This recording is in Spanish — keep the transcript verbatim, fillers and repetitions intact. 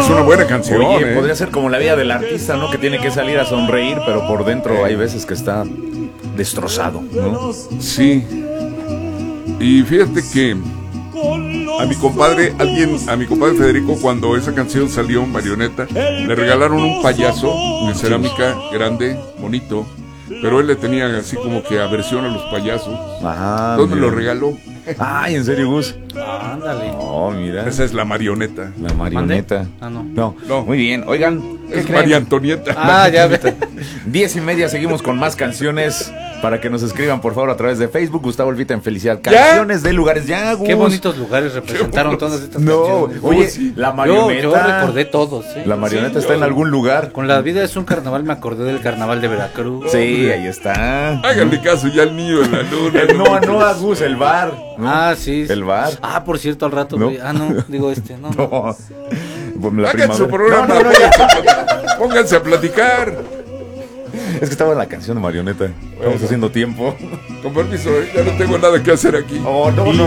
es una buena canción. Oye, ¿eh? podría ser como la vida del artista, ¿no? Que tiene que salir a sonreír, pero por dentro hay veces que está destrozado, ¿no? Sí. Y fíjate que a mi compadre, alguien, a mi compadre Federico, cuando esa canción salió, Marioneta, le regalaron un payaso de cerámica grande, bonito, pero él le tenía así como que aversión a los payasos. Ah, Entonces me mira. lo regaló. Ay, ¿en serio, Gus? Ándale. Oh, mira. Esa es la marioneta. La marioneta. ¿Mande? Ah, no. No, No. muy bien. Oigan, ¿qué Es creen? María Antonieta. Ah, ya ve. Diez y media, seguimos con más canciones para que nos escriban, por favor, a través de Facebook. Gustavo Elvita en Felicidad. Canciones de lugares. Ya, Gus. Qué bonitos lugares representaron todas estas No, canciones. oye, Oh, sí. la Yo, marioneta. yo recordé todos, ¿eh? La marioneta Sí, está yo- en algún lugar. Con La vida es un carnaval me acordé del carnaval de Veracruz. Sí, ahí está. Háganle caso ya al niño de la luna. El Noa Noa, Gus, el bar. ¿no? Ah, sí. El bar. Ah, por cierto, al rato. ¿No? voy- Ah, no, digo este, no. no. No. Pues la Hagan su primavera. programa. No, no, no, ya. Pónganse a platicar. Es que estaba en la canción de marioneta. Estamos haciendo tiempo. Con permiso, ¿eh? Ya no tengo nada que hacer aquí. Oh, no, no,